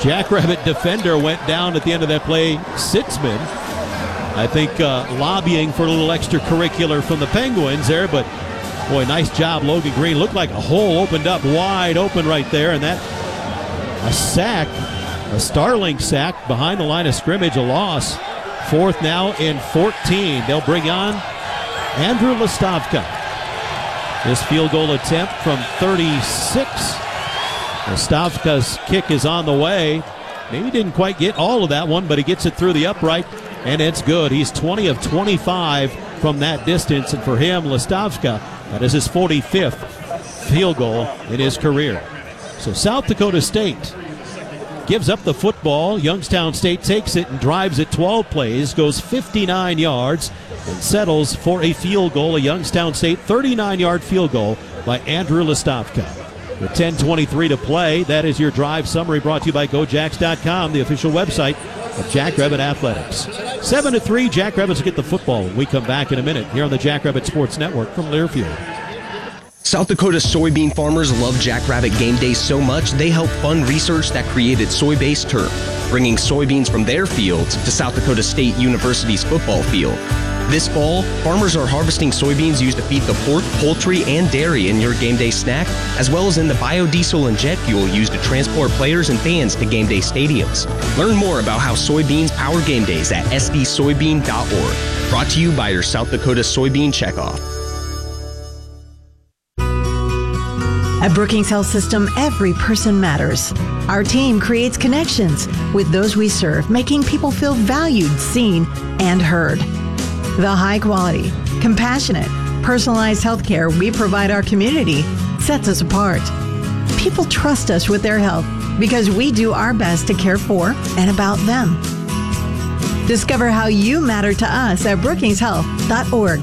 Jackrabbit defender went down at the end of that play. Sitzman, I think, lobbying for a little extracurricular from the Penguins there, but boy, nice job, Logan Green. Looked like a hole opened up wide open right there, and that a sack, a Starling sack behind the line of scrimmage, a loss. 4th now and 14. They'll bring on Andrew Lastovka. This field goal attempt from 36. Lastovka's kick is on the way. Maybe didn't quite get all of that one, but he gets it through the upright, and it's good. He's 20 of 25 from that distance, and for him, Lastovka, that is his 45th field goal in his career. So South Dakota State gives up the football. Youngstown State takes it and drives it 12 plays, goes 59 yards, and settles for a field goal, a Youngstown State 39-yard field goal by Andrew Lastovka. With 10:23 to play, that is your drive summary brought to you by GoJacks.com, the official website of Jackrabbit Athletics. 7-3, Jackrabbits will get the football when we come back in a minute here on the Jackrabbit Sports Network from Learfield. South Dakota soybean farmers love Jackrabbit Game Days so much they helped fund research that created soy-based turf, bringing soybeans from their fields to South Dakota State University's football field. This fall, farmers are harvesting soybeans used to feed the pork, poultry, and dairy in your game day snack, as well as in the biodiesel and jet fuel used to transport players and fans to game day stadiums. Learn more about how soybeans power game days at sdsoybean.org. Brought to you by your South Dakota Soybean Checkoff. At Brookings Health System, every person matters. Our team creates connections with those we serve, making people feel valued, seen, and heard. The high quality, compassionate, personalized health care we provide our community sets us apart. People trust us with their health because we do our best to care for and about them. Discover how you matter to us at brookingshealth.org.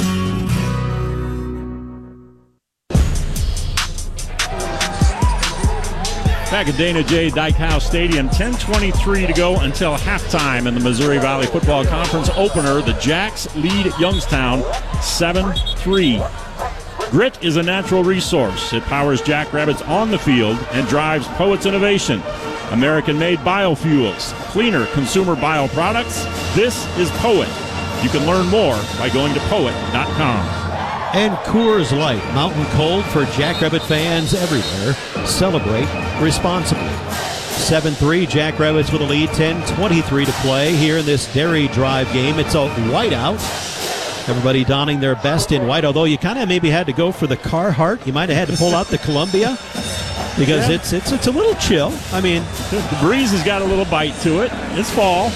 Back at Dana J. Dykehouse Stadium, 10:23 to go until halftime in the Missouri Valley Football Conference opener. The Jacks lead Youngstown 7-3. Grit is a natural resource. It powers Jackrabbits on the field and drives Poet's innovation. American-made biofuels, cleaner consumer bioproducts. This is Poet. You can learn more by going to poet.com. And Coors Light, mountain cold for Jackrabbit fans everywhere. Celebrate responsibly. 7-3, Jackrabbits with a lead, 10:23 to play here in this Dairy Drive game. It's a whiteout. Everybody donning their best in white, although you kind of maybe had to go for the Carhartt. You might have had to pull out the Columbia because it's a little chill. I mean, the breeze has got a little bite to it. It's fall.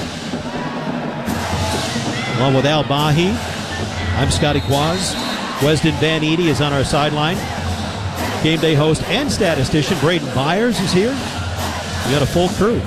Along with Al Bahi, I'm Scotty Quaz. Weston Van Eady is on our sideline. Game day host and statistician Braden Byers is here. We got a full crew.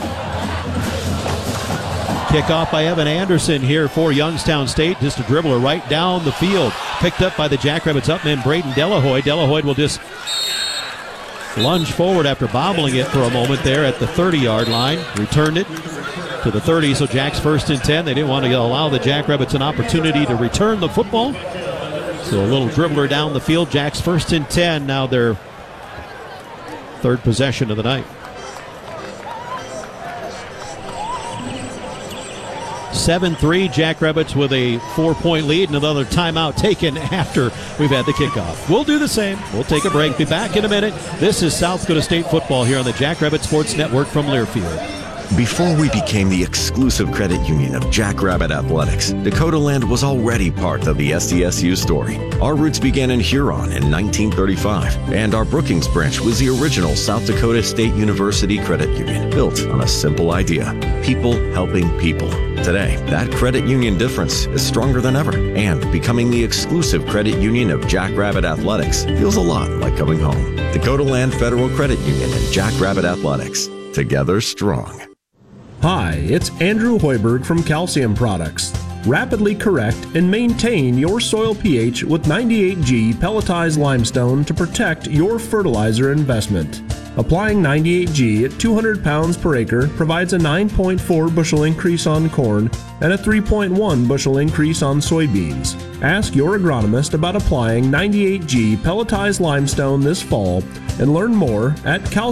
Kickoff by Evan Anderson here for Youngstown State. Just a dribbler right down the field. Picked up by the Jackrabbits up man Braden Delahoy. Delahoy will just lunge forward after bobbling it for a moment there at the 30-yard line. Returned it to the 30, so Jacks 1st and 10. They didn't want to allow the Jackrabbits an opportunity to return the football. So a little dribbler down the field. Jacks 1st and 10. Now their 3rd possession of the night. 7-3, Jackrabbits with a 4-point lead. Another timeout taken after we've had the kickoff. We'll do the same. We'll take a break. Be back in a minute. This is South Dakota State football here on the Jackrabbit Sports Network from Learfield. Before we became the exclusive credit union of Jackrabbit Athletics, Dakota Land was already part of the SDSU story. Our roots began in Huron in 1935, and our Brookings branch was the original South Dakota State University Credit Union, built on a simple idea: people helping people. Today, that credit union difference is stronger than ever, and becoming the exclusive credit union of Jackrabbit Athletics feels a lot like coming home. Dakota Land Federal Credit Union and Jackrabbit Athletics, together strong. Hi, it's Andrew Hoiberg from Calcium Products. Rapidly correct and maintain your soil pH with 98G pelletized limestone to protect your fertilizer investment. Applying 98G at 200 pounds per acre provides a 9.4 bushel increase on corn and a 3.1 bushel increase on soybeans. Ask your agronomist about applying 98G pelletized limestone this fall and learn more at